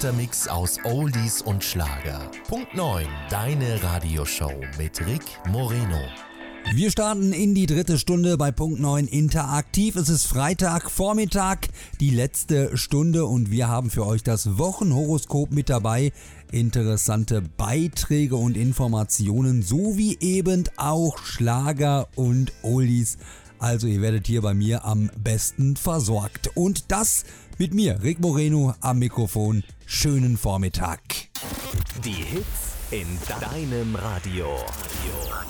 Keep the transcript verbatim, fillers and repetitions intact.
bunter Mix aus Oldies und Schlager. Punkt neun, deine Radioshow mit Rick Moreno. Wir starten in die dritte Stunde bei Punkt neun interaktiv. Es ist Freitagvormittag, die letzte Stunde und wir haben für euch das Wochenhoroskop mit dabei. Interessante Beiträge und Informationen sowie eben auch Schlager und Oldies. Also ihr werdet hier bei mir am besten versorgt. Und das mit mir, Rick Moreno am Mikrofon. Schönen Vormittag. Die Hits in deinem Radio. Radio.